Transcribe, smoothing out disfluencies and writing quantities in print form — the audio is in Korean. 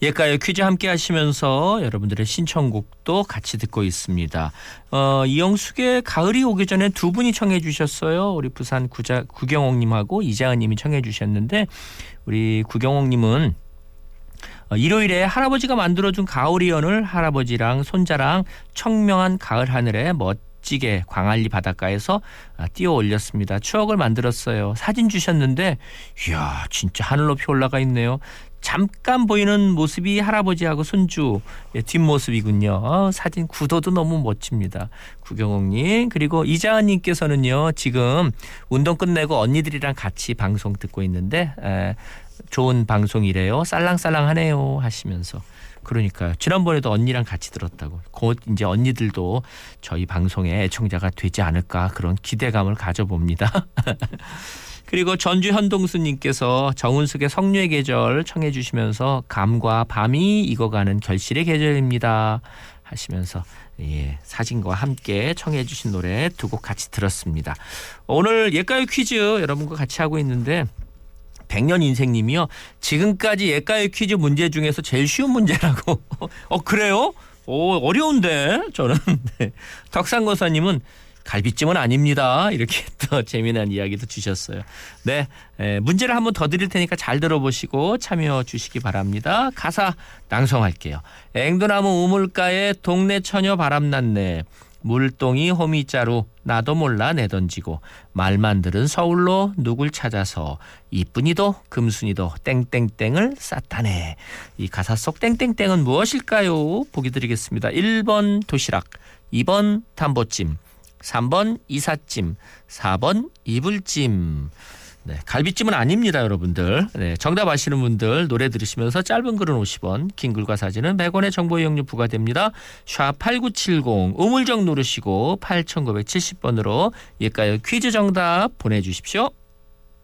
예가요 퀴즈 함께 하시면서 여러분들의 신청곡도 같이 듣고 있습니다. 이영숙의 가을이 오기 전에 두 분이 청해 주셨어요. 우리 부산 구경옥님하고 이자은님이 청해 주셨는데 우리 구경옥님은 일요일에 할아버지가 만들어준 가오리연을 할아버지랑 손자랑 청명한 가을 하늘에 멋지게 광안리 바닷가에서 띄워 올렸습니다. 추억을 만들었어요. 사진 주셨는데 이야 진짜 하늘 높이 올라가 있네요. 잠깐 보이는 모습이 할아버지하고 손주 뒷모습이군요. 사진 구도도 너무 멋집니다. 구경옥님 그리고 이자은님께서는요. 지금 운동 끝내고 언니들이랑 같이 방송 듣고 있는데 좋은 방송이래요. 살랑살랑하네요 하시면서 그러니까요. 지난번에도 언니랑 같이 들었다고. 곧 이제 언니들도 저희 방송의 애청자가 되지 않을까 그런 기대감을 가져봅니다. 그리고 전주 현동수님께서 정은숙의 성류의 계절 청해 주시면서 감과 밤이 익어가는 결실의 계절입니다 하시면서 사진과 함께 청해 주신 노래 두 곡 같이 들었습니다. 오늘 옛가요 퀴즈 여러분과 같이 하고 있는데 백년 인생님이요. 지금까지 옛가요 퀴즈 문제 중에서 제일 쉬운 문제라고. 그래요? 어려운데 저는. 네. 덕상거사님은 갈비찜은 아닙니다. 이렇게 또 재미난 이야기도 주셨어요. 네, 문제를 한번 더 드릴 테니까 잘 들어보시고 참여해 주시기 바랍니다. 가사 낭송할게요. 앵두나무 우물가에 동네 처녀 바람났네. 물동이 호미자루 나도 몰라 내던지고 말만 들은 서울로 누굴 찾아서 이쁜이도 금순이도 땡땡땡을 쌌다네. 이 가사 속 땡땡땡은 무엇일까요? 보기 드리겠습니다. 1번 도시락, 2번 담보찜, 3번 이삿짐, 4번 이불짐. 네, 갈비찜은 아닙니다, 여러분들. 네, 정답 아시는 분들 노래 들으시면서 짧은 글은 50원, 긴 글과 사진은 100원의 정보 이용료 부과됩니다. 샵 8970 우물정 누르시고 8970번으로 옛가요 퀴즈 정답 보내주십시오.